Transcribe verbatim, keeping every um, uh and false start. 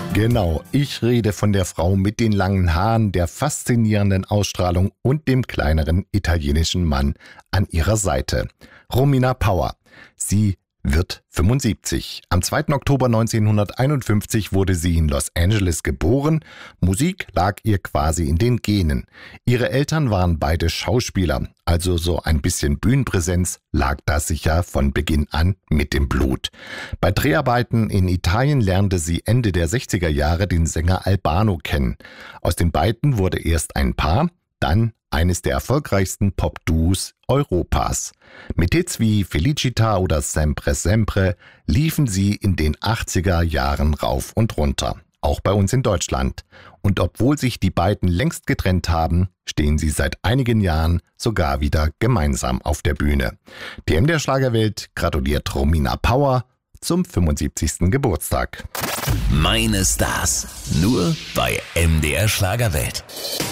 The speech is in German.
Genau, ich rede von der Frau mit den langen Haaren, der faszinierenden Ausstrahlung und dem kleineren italienischen Mann an ihrer Seite. Romina Power. Sie wird fünfundsiebzig. Am zweiten Oktober neunzehnhunderteinundfünfzig wurde sie in Los Angeles geboren. Musik lag ihr quasi in den Genen. Ihre Eltern waren beide Schauspieler, also so ein bisschen Bühnenpräsenz lag da sicher von Beginn an mit dem Blut. Bei Dreharbeiten in Italien lernte sie Ende der sechziger Jahre den Sänger Albano kennen. Aus den beiden wurde erst ein Paar, dann eines der erfolgreichsten Pop-Duos Europas. Mit Hits wie Felicita oder Sempre Sempre liefen sie in den achtziger Jahren rauf und runter, auch bei uns in Deutschland. Und obwohl sich die beiden längst getrennt haben, stehen sie seit einigen Jahren sogar wieder gemeinsam auf der Bühne. Die M D R Schlagerwelt gratuliert Romina Power zum fünfundsiebzigsten Geburtstag. Meine Stars, nur bei M D R Schlagerwelt.